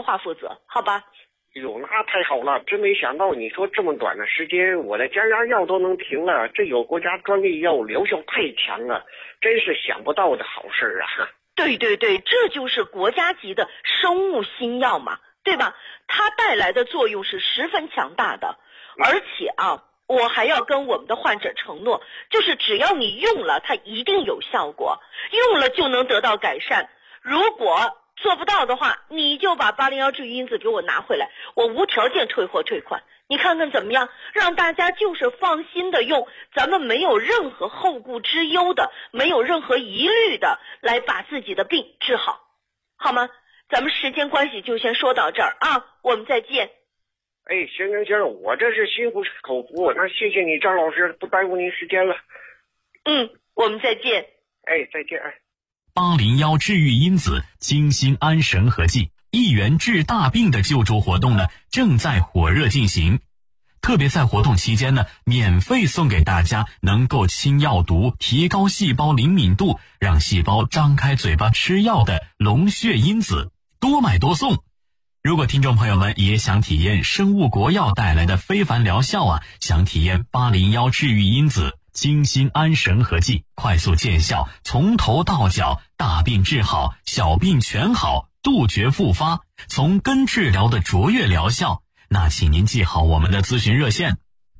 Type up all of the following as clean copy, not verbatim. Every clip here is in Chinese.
话负责，好吧？ 哟，那太好了！真没想到你说这么短的时间，我的降压药都能停了，这有国家专利药，疗效太强了，真是想不到的好事啊！ 对对对，这就是国家级的生物新药嘛，对吧？它带来的作用是十分强大的，而且啊，我还要跟我们的患者承诺，就是只要你用了，它一定有效果，用了就能得到改善。如果做不到的话，你就把801治愈因子给我拿回来，我无条件退货退款。你看看怎么样？让大家就是放心的用，咱们没有任何后顾之忧的，没有任何疑虑的来把自己的病治好，好吗？咱们时间关系就先说到这儿啊，我们再见。 哎，行，我这是心服口服，那谢谢你张老师，不耽误您时间了。 我们再见。 哎，再见。 801治愈因子精心安神合剂1元治大病的救助活动呢，正在火热进行。特别在活动期间呢，免费送给大家能够清药毒、提高细胞灵敏度，让细胞张开嘴巴吃药的龙血因子，多买多送。如果听众朋友们也想体验生物国药带来的非凡疗效啊，想体验801治愈因子精心安神合剂，快速见效，从头到脚大病治好，小病全好，杜绝复发，从根治疗的卓越疗效，那请您记好我们的咨询热线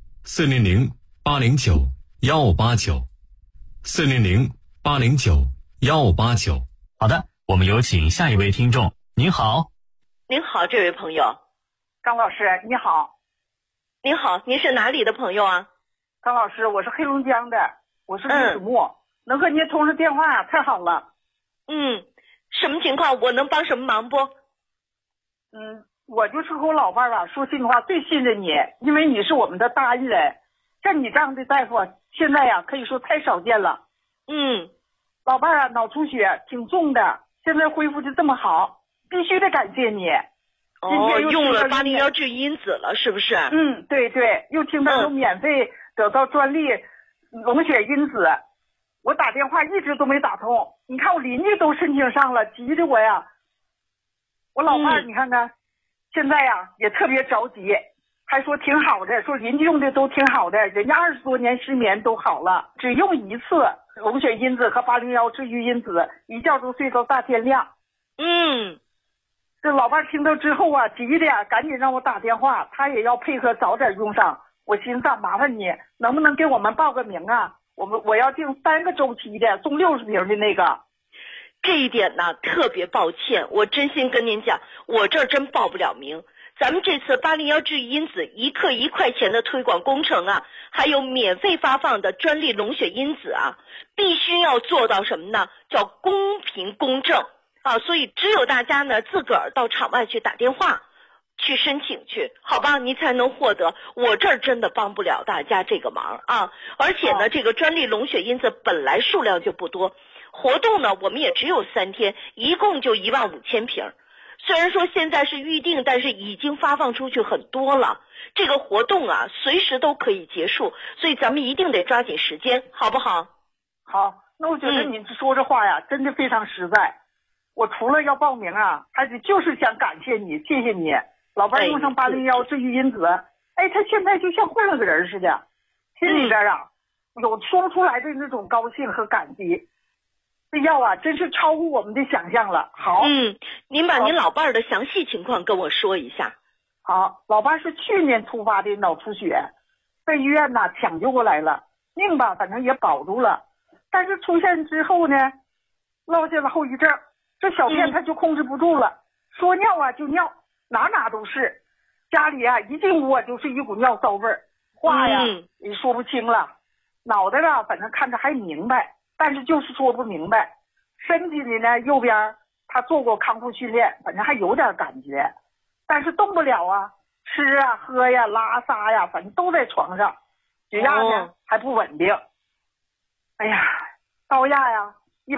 400-809-1589，400-809-1589。好的，我们有请下一位听众。您好。 您好，这位朋友。 张老师你好。 您好，您是哪里的朋友啊？ 张老师，我是黑龙江的，我是李子墨，能和您通上电话太好了。 什么情况？我能帮什么忙不？ 我就是和我老伴儿吧，说心里话最信任你，因为你是我们的大恩人，像你这样的大夫现在呀可以说太少见了。老伴儿啊脑出血挺重的，现在恢复的这么好，必须得感谢你。 用了801治因子了是不是？ 对对，又听到有免费得到专利龙血因子，我打电话一直都没打通，你看我邻居都申请上了，急的我呀。我老伴儿你看看现在呀也特别着急，还说挺好的，说邻居用的都挺好的，人家20多年失眠都好了，只用一次龙血因子和801治愈因子，一觉都睡到大天亮。这老伴听到之后啊，急的呀，赶紧让我打电话，他也要配合早点用上。我寻思麻烦你能不能给我们报个名啊？我要订3个周期的，送60瓶的那个。 这一点呢特别抱歉，我真心跟您讲，我这儿真报不了名。咱们这次801治愈因子1克1块钱的推广工程啊，还有免费发放的专利龙血因子啊，必须要做到什么呢？叫公平公正啊，所以只有大家呢自个儿到场外去打电话去申请去，好吧，你才能获得。我这儿真的帮不了大家这个忙啊！而且呢，这个专利龙血因子本来数量就不多，活动呢我们也只有3天，一共就15000瓶。虽然说现在是预定，但是已经发放出去很多了。这个活动啊，随时都可以结束，所以咱们一定得抓紧时间，好不好？ 好，那我觉得你说这话呀，真的非常实在。我除了要报名啊，还得就是想感谢你，谢谢你。老伴用上801治愈因子，他现在就像换了个人似的，心里边啊有说不出来的那种高兴和感激。这药啊真是超乎我们的想象了。好， 您把您老伴的详细情况跟我说一下。 好，老伴是去年突发的脑出血，被医院呐抢救过来了，命吧反正也保住了，但是出现之后呢，落下了后遗症，这小便他就控制不住了，说尿啊就尿，哪都是，家里啊一进屋啊就是一股尿骚味儿，话呀也说不清了，脑袋啊反正看着还明白，但是就是说不明白。身体里呢右边他做过康复训练，反正还有点感觉，但是动不了啊，吃啊喝呀拉撒呀反正都在床上，血压呢还不稳定。哎呀，高压呀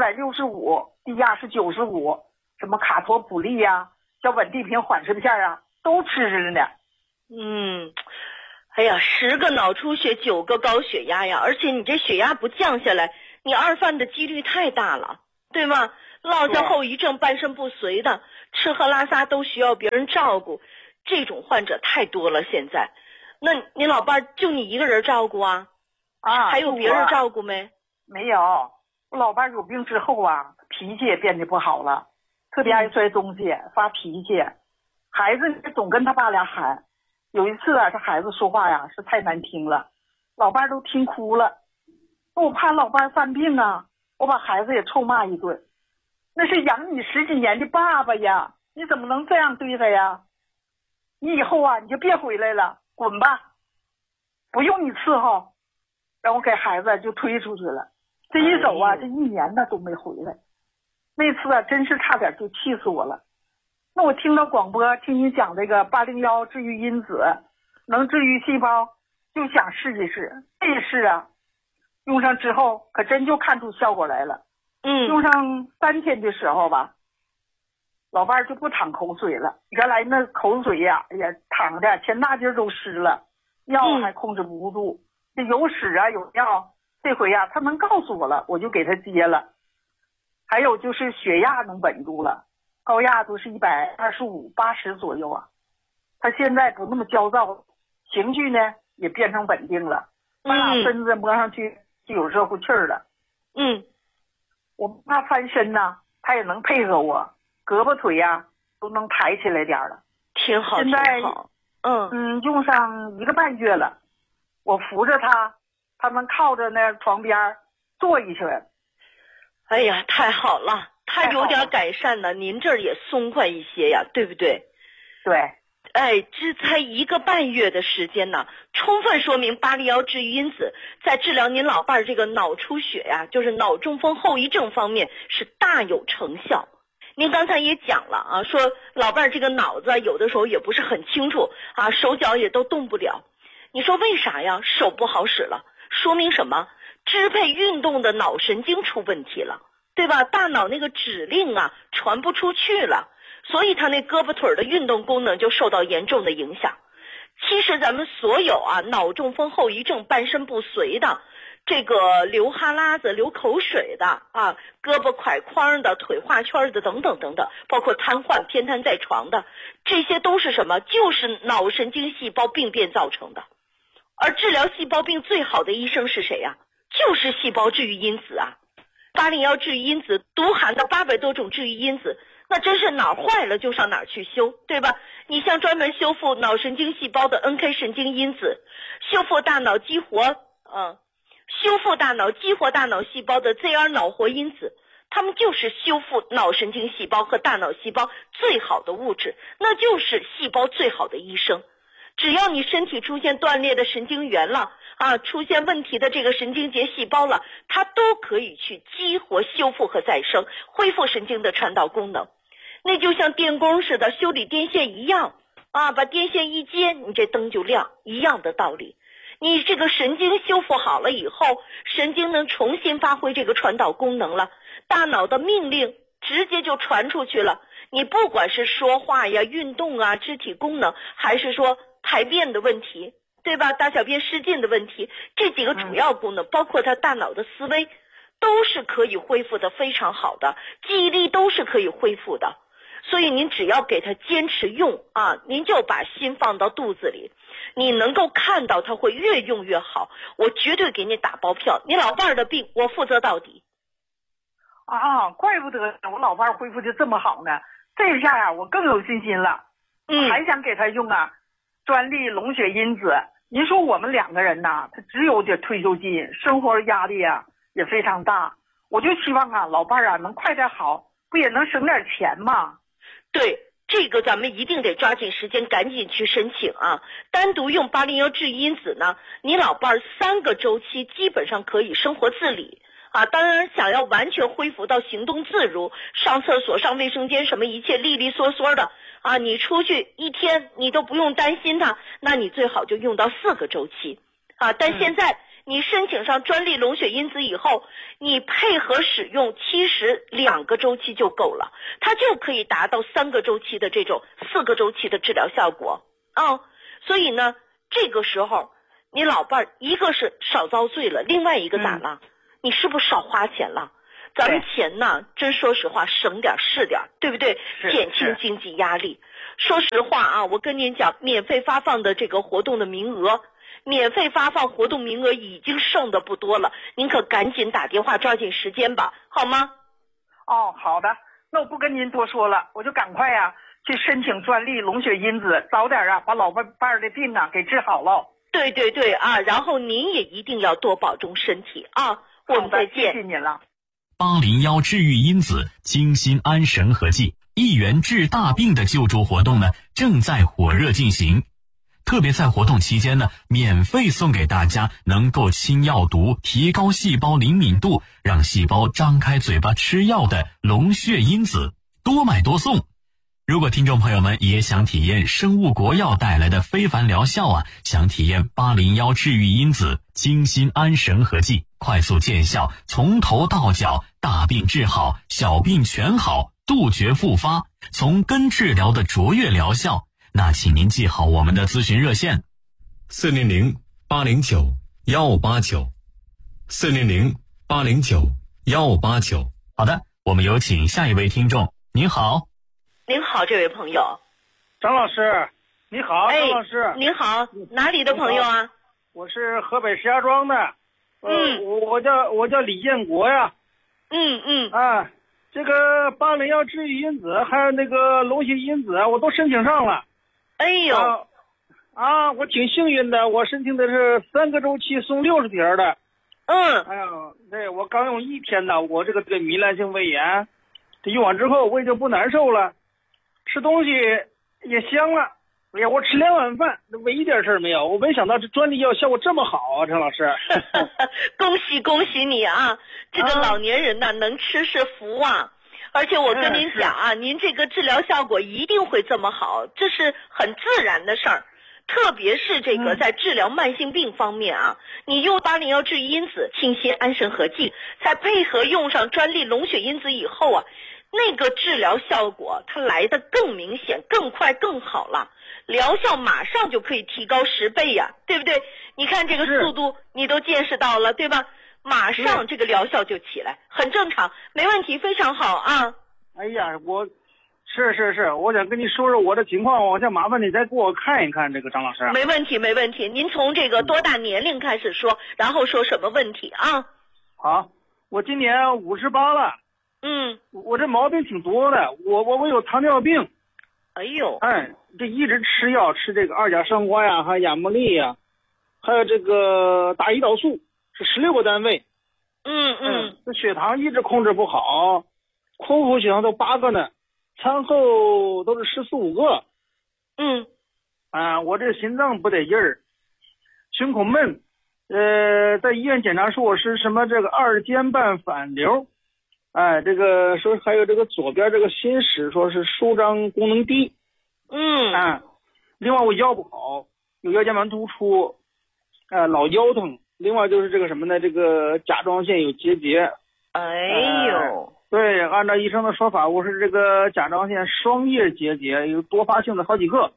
165，低压是95，什么卡托普利呀叫稳定平缓释片啊都吃着呢。 哎呀，10个脑出血9个高血压呀，而且你这血压不降下来，你2犯的几率太大了，对吗？落下后遗症半身不遂的， 吃喝拉撒都需要别人照顾，这种患者太多了。现在，那您老伴儿就你一个人照顾啊？还有别人照顾没？ 没有，我老伴儿有病之后啊，脾气也变得不好了，特别爱摔东西，发脾气。孩子总跟他爸俩喊。有一次啊，这孩子说话呀是太难听了，老伴儿都听哭了。我怕老伴儿犯病啊，我把孩子也臭骂一顿。那是养你10几年的爸爸呀，你怎么能这样对他呀？你以后啊，你就别回来了，滚吧，不用你伺候。然后给孩子就推出去了。这一走啊，这1年呢都没回来。那次啊，真是差点就气死我了。那我听到广播，听你讲这个801治愈因子能治愈细胞，就想试一试。这一试啊，用上之后可真就看出效果来了。用上3天的时候吧，老伴儿就不淌口水了。原来那口水呀，也淌的前大筋都湿了，尿还控制不住。这有屎啊有尿，这回呀他能告诉我了，我就给他接了。还有就是血压能稳住了，高压都是125、80左右啊。他现在不那么焦躁，情绪呢也变成稳定了。把身子摸上去就有热乎气儿了。我不怕翻身呢，他也能配合我，胳膊腿呀都能抬起来点了。 挺好， 现在挺好。 用上1个半月了，我扶着他，他能靠着那床边坐一圈。 哎呀，太好了，他有点改善了，您这儿也松快一些呀，对不对？ 对。 哎，这才1个半月的时间呢，充分说明801治愈因子在治疗您老伴儿这个脑出血呀，就是脑中风后遗症方面是大有成效。您刚才也讲了啊，说老伴儿这个脑子有的时候也不是很清楚啊，手脚也都动不了。你说为啥呀？手不好使了，说明什么？支配运动的脑神经出问题了，对吧？大脑那个指令啊传不出去了，所以他那胳膊腿的运动功能就受到严重的影响。其实咱们所有啊脑中风后遗症半身不遂的，这个流哈喇子流口水的啊，胳膊挎框的，腿画圈的等等等等，包括瘫痪偏瘫在床的，这些都是什么？就是脑神经细胞病变造成的。而治疗细胞病最好的医生是谁呀？就是细胞治愈因子啊。801治愈因子独含的800多种治愈因子，那真是哪儿坏了就上哪儿去修，对吧？你像专门修复脑神经细胞的 NK 神经因子，修复大脑激活大脑细胞的 ZR 脑活因子，它们就是修复脑神经细胞和大脑细胞最好的物质，那就是细胞最好的医生。只要你身体出现断裂的神经元了啊，出现问题的这个神经节细胞了，它都可以去激活、修复和再生，恢复神经的传导功能。那就像电工似的修理电线一样啊，把电线一接，你这灯就亮，一样的道理。你这个神经修复好了以后，神经能重新发挥这个传导功能了，大脑的命令直接就传出去了。你不管是说话呀、运动啊、肢体功能，还是说排便的问题，对吧？大小便失禁的问题，这几个主要功能，包括他大脑的思维，都是可以恢复的非常好的，记忆力都是可以恢复的。所以您只要给他坚持用啊，您就把心放到肚子里，你能够看到他会越用越好，我绝对给你打包票，你老伴儿的病我负责到底。 啊，怪不得我老伴儿恢复的这么好呢，这下呀我更有信心了。还想给他用啊专利龙血因子。您说我们2个人呐，他只有点退休金，生活压力啊也非常大，我就希望啊老伴儿啊能快点好，不也能省点钱吗？ 对，这个咱们一定得抓紧时间赶紧去申请啊。单独用801治愈因子呢，你老伴儿3个周期基本上可以生活自理啊。当然想要完全恢复到行动自如，上厕所上卫生间什么一切利利索索的啊，你出去1天你都不用担心它，那你最好就用到4个周期啊。但现在你申请上专利龙血因子以后，你配合使用，其实2个周期就够了，它就可以达到3个周期的这种4个周期的治疗效果啊。所以呢，这个时候你老伴儿一个是少遭罪了，另外一个咋了？你是不是少花钱了？ 咱们钱呢，真说实话，省点是点，对不对？减轻经济压力。说实话啊，我跟您讲，免费发放的这个活动的名额，免费发放活动名额已经剩的不多了，您可赶紧打电话抓紧时间吧，好吗？ 哦，好的，那我不跟您多说了，我就赶快呀去申请专利龙血因子，早点啊把老伴儿的病啊给治好了。 对对对啊，然后您也一定要多保重身体啊，我们再见。 谢谢您了。 801治愈因子精心安神和剂1元治大病的救助活动呢，正在火热进行。特别在活动期间呢，免费送给大家能够清药毒、提高细胞灵敏度，让细胞张开嘴巴吃药的龙血因子，多买多送。如果听众朋友们也想体验生物国药带来的非凡疗效啊，想体验801治愈因子精心安神和剂，快速见效，从头到脚大病治好，小病全好，杜绝复发，从根治疗的卓越疗效，那请您记好我们的咨询热线400-809-159，400-809-159。好的，我们有请下一位听众。您好。 您好，这位朋友。 张老师，你好，张老师。 您好，哪里的朋友啊？ 我是河北石家庄的。我叫李建国呀。这个801治愈因子还有那个龙血因子我都申请上了。 哎呦。 我挺幸运的，我申请的是3个周期送60条的。哎呀，对，我刚用1天呢，我这个糜烂性胃炎，这用完之后胃就不难受了。吃东西也香了，哎呀，我吃2碗饭，胃一点事儿没有。我没想到这专利药效果这么好啊，陈老师。 恭喜你啊！这个老年人呢，能吃是福啊。而且我跟您讲啊，您这个治疗效果一定会这么好，这是很自然的事儿。特别是这个在治疗慢性病方面啊，你用801治愈因子清心安神和剂，再配合用上专利龙血因子以后啊，那个治疗效果它来得更明显、更快、更好了，疗效马上就可以提高10倍呀，对不对？你看这个速度你都见识到了，对吧？马上这个疗效就起来，很正常，没问题，非常好啊。 哎呀，是，我想跟你说说我的情况，我想麻烦你再给我看一看这个张老师。 没问题。您从这个多大年龄开始说，然后说什么问题啊？ 好，我今年58了。我这毛病挺多的，我有糖尿病。 哎呦。 这一直吃药，吃这个2甲双胍呀，还有亚莫利呀，还有这个打胰岛素，是16个单位。这血糖一直控制不好，空腹血糖都8个呢，餐后都是14、15个。我这心脏不得劲儿，胸口闷。在医院检查说我是什么这个2间半反流。这个说还有这个左边这个心室说是舒张功能低。另外我腰不好，有腰间盘突出，老腰疼。另外就是这个什么呢？这个甲状腺有结节。 哎呦。 对，按照医生的说法，我是这个甲状腺双叶结节，有多发性的好几个。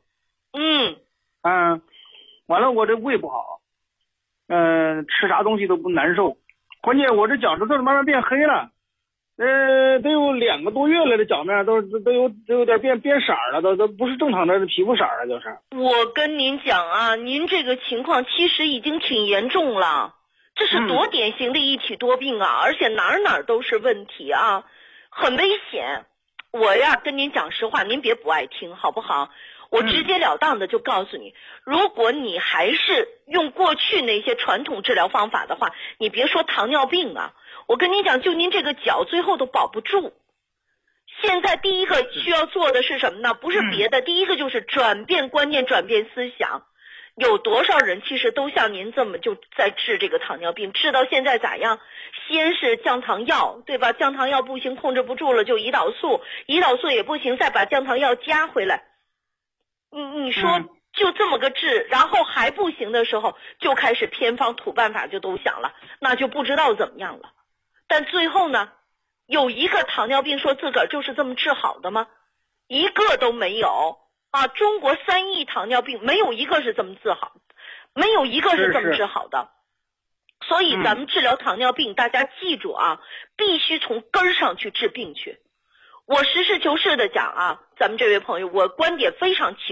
完了我这胃不好，吃啥东西都不难受，关键我这脚趾头慢慢变黑了。都有2个多月了，这脚面都有点变色了，都不是正常的皮肤色了，就是。 我跟您讲啊，您这个情况其实已经挺严重了，这是多典型的一体多病啊，而且哪儿都是问题啊，很危险。我呀跟您讲实话，您别不爱听好不好？我直截了当的就告诉你，如果你还是用过去那些传统治疗方法的话，你别说糖尿病啊，我跟你讲，就您这个脚最后都保不住。现在第一个需要做的是什么呢？不是别的，第一个就是转变观念，转变思想。有多少人其实都像您这么就在治这个糖尿病，治到现在咋样？先是降糖药，对吧？降糖药不行，控制不住了就胰岛素，胰岛素也不行，再把降糖药加回来。你说就这么个治，然后还不行的时候就开始偏方土办法就都想了，那就不知道怎么样了。但最后呢，有一个糖尿病说自个儿就是这么治好的吗？一个都没有啊！中国3亿糖尿病没有一个是这么治好，没有一个是这么治好的。 所以咱们治疗糖尿病，大家记住啊，必须从根儿上去治病去。我实事求是的讲啊，咱们这位朋友，我观点非常清楚。